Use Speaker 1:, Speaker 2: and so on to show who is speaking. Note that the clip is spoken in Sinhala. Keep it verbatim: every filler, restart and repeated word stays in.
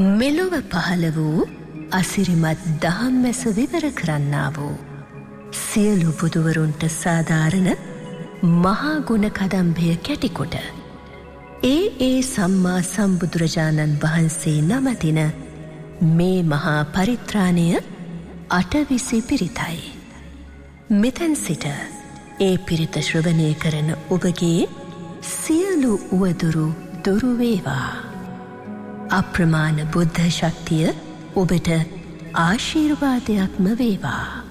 Speaker 1: මෙලොව පහළ වූ අසිරිමත් දහම් මැස විවර කරන්නා වූ සියලු බුදුවරුන්ට සාධාරණ මහා ගුණ කදම්භය කැටිකොට ඒ ඒ සම්මා සම්බුදුරජාණන් වහන්සේ නමදින මේ මහා පරිත්‍රාණය අටවිසි පිරිතයි. මෙතැන් සිට ඒ පිරිත ශ්‍රවණය කරන ඔබගේ සියලු උවදුරු දුරු වේවා. අප්‍රමාණ බුද්ධ ශක්තිය ඔබට ආශිර්වාදයක්ම වේවා.